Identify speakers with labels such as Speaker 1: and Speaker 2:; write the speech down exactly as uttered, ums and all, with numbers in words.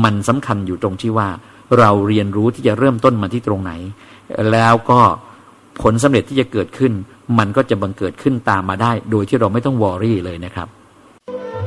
Speaker 1: มันสำคัญอยู่ตรงที่ว่าเราเรียนรู้ที่จะเริ่มต้นมาที่ตรงไหนแล้วก็ผลสำเร็จที่จะเกิดขึ้นมันก็จะบังเกิดขึ้นตามมาได้โดยที่เราไม่ต้องวอรี่เลยนะครับ